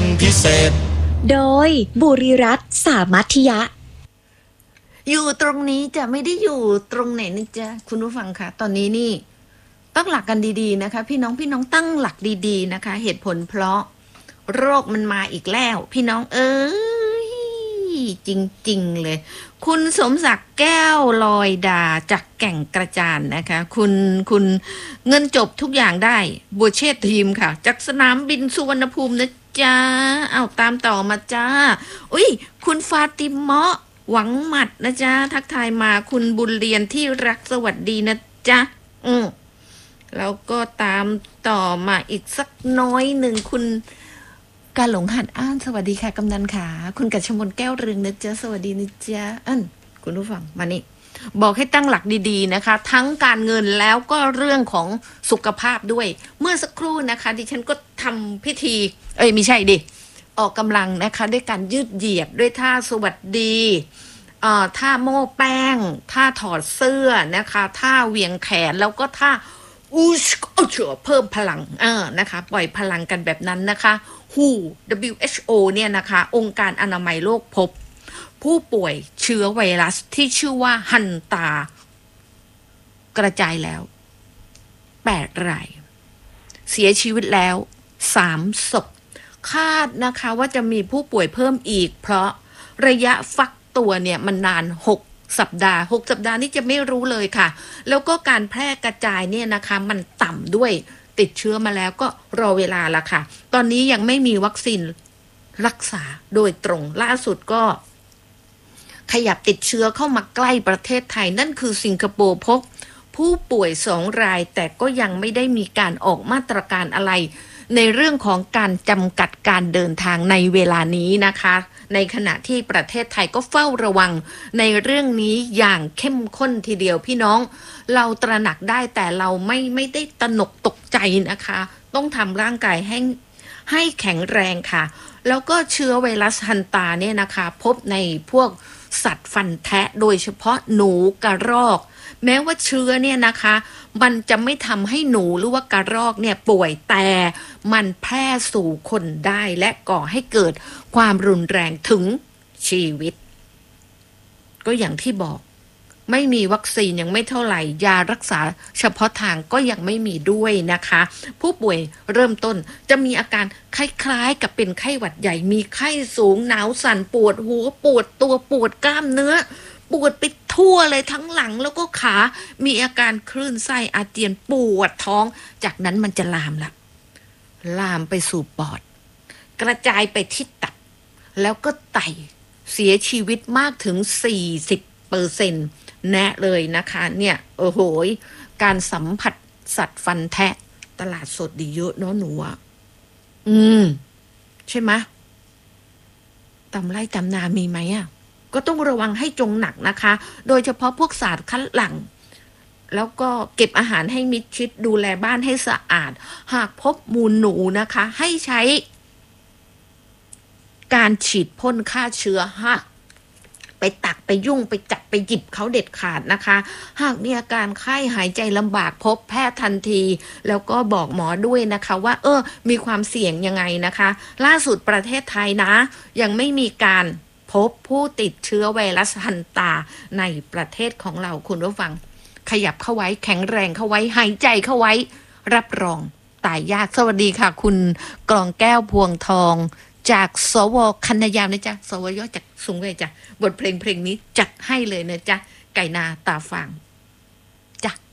พิเศษโดยบุริรัตน์สามัธยะอยู่ตรงนี้จะไม่ได้อยู่ตรงไหนนะจ๊ะคุณผู้ฟังคะตอนนี้นี่ตั้งหลักกันดีๆนะคะพี่น้องตั้งหลักดีๆนะคะเหตุผลเพราะโรคมันมาอีกแล้วพี่น้องเอ้ยจริงๆเลยคุณสมศักดิ์แก้วลอยดาจากแก่งกระจานนะคะคุณเงินจบทุกอย่างได้บัวเชษทีมค่ะจากสนามบินสุวรรณภูมินะจ๊ะเอาตามต่อมาจ้าอุ้ยคุณฟาติเมาะหวังหมัดนะจ๊ะทักทายมาคุณบุญเรียนที่รักสวัสดีนะจ๊ะแล้วก็ตามต่อมาอีกสักน้อยหนึ่งคุณกาหลงหัดอ้านสวัสดีค่ะกำนันขาคุณกัชมนแก้วเรืองนะจ๊ะสวัสดีนะจ๊ะคุณผู้ฟังมานี่บอกให้ตั้งหลักดีๆนะคะทั้งการเงินแล้วก็เรื่องของสุขภาพด้วยเมื่อสักครู่นะคะดิฉันก็ทำพิธีไม่ใช่ดิออกกำลังนะคะด้วยการยืดเหยียดด้วยท่าสวัสดีท่าโม้แป้งท่าถอดเสื้อนะคะท่าเหวี่ยงแขนแล้วก็ท่าเพิ่มพลังนะคะปล่อยพลังกันแบบนั้นนะคะ WHO เนี่ยนะคะองค์การอนามัยโลกพบผู้ป่วยเชื้อไวรัสที่ชื่อว่าฮันตากระจายแล้ว8 รายเสียชีวิตแล้ว3 ศพคาดนะคะว่าจะมีผู้ป่วยเพิ่มอีกเพราะระยะฟักตัวเนี่ยมันนาน6 สัปดาห์6 สัปดาห์นี้จะไม่รู้เลยค่ะแล้วก็การแพร่กระจายเนี่ยนะคะมันต่ำด้วยติดเชื้อมาแล้วก็รอเวลาละค่ะตอนนี้ยังไม่มีวัคซีนรักษาโดยตรงล่าสุดก็ขยับติดเชื้อเข้ามาใกล้ประเทศไทยนั่นคือสิงคโปร์พบผู้ป่วย2 รายแต่ก็ยังไม่ได้มีการออกมาตรการอะไรในเรื่องของการจำกัดการเดินทางในเวลานี้นะคะในขณะที่ประเทศไทยก็เฝ้าระวังในเรื่องนี้อย่างเข้มข้นทีเดียวพี่น้องเราตระหนักได้แต่เราไม่ได้ตระหนกตกใจนะคะต้องทำร่างกายให้แข็งแรงค่ะแล้วก็เชื้อไวรัสฮันตาเนี่ยนะคะพบในพวกสัตว์ฟันแทะโดยเฉพาะหนูกระรอกแม้ว่าเชื้อเนี่ยนะคะมันจะไม่ทำให้หนูหรือว่ากระรอกเนี่ยป่วยแต่มันแพร่สู่คนได้และก่อให้เกิดความรุนแรงถึงชีวิตก็อย่างที่บอกไม่มีวัคซีนยังไม่เท่าไหร่ยารักษาเฉพาะทางก็ยังไม่มีด้วยนะคะผู้ป่วยเริ่มต้นจะมีอาการคล้ายๆกับเป็นไข้หวัดใหญ่มีไข้สูงหนาวสั่นปวดหัวปวดตัวปวดกล้ามเนื้อปวดไปทั่วเลยทั้งหลังแล้วก็ขามีอาการคลื่นไส้อาเจียนปวดท้องจากนั้นมันจะลามไปสู่ปอดกระจายไปที่ตับแล้วก็ไตเสียชีวิตมากถึง 40%แน่เลยนะคะเนี่ยโอ้โหการสัมผัสสัตว์ฟันแทะตลาดสดดีเยอะเนาะหนูอ่ะใช่ไหมตำไร่ตำนามีไหมอ่ะก็ต้องระวังให้จงหนักนะคะโดยเฉพาะพวกสารคัดหลั่งแล้วก็เก็บอาหารให้มิดชิดดูแลบ้านให้สะอาดหากพบมูลหนูนะคะให้ใช้การฉีดพ่นฆ่าเชื้อไปตักไปยุ่งไปจับไปหยิบเขาเด็ดขาดนะคะหากมีอาการไข้หายใจลำบากพบแพทย์ทันทีแล้วก็บอกหมอด้วยนะคะว่ามีความเสี่ยงยังไงนะคะล่าสุดประเทศไทยนะยังไม่มีการพบผู้ติดเชื้อไวรัสฮันตาในประเทศของเราคุณผู้ฟังขยับเข้าไว้แข็งแรงเข้าไว้หายใจเข้าไว้รับรองตายยากสวัสดีค่ะคุณกลองแก้วพวงทองจากสวคันยามนะจ๊ะสวย่อจากสูงเลยจ้ะบทเพลงนี้จัดให้เลยนะจ๊ะไก่นาตาฟางจ้ะ